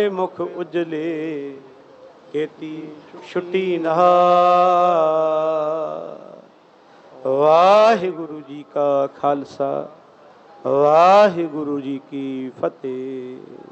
ਮੁਖ ਉਜਲੇ ਕੀਤੀ ਛੁੱਟੀ ਨਹਾ। ਵਾਹਿਗੁਰੂ ਜੀ ਕਾ ਖਾਲਸਾ, ਵਾਹਿਗੁਰੂ ਜੀ ਕੀ ਫਤਿਹ।